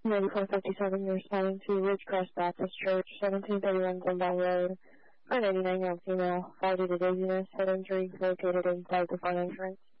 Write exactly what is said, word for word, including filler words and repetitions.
ninety-four fifty-seven, you're responding to Ridgecrest Baptist Church, seventeen thirty-one Glendale Road, for an eighty-nine-year-old female, five due to dizziness, head injury, located inside the front entrance.